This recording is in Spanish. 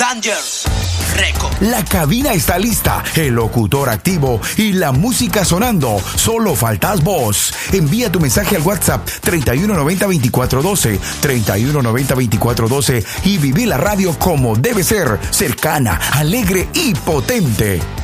Danger Record. La cabina está lista, el locutor activo y la música sonando. Solo faltas vos. Envía tu mensaje al WhatsApp 3190-2412, 3190-2412 y viví la radio como debe ser, cercana, alegre y potente.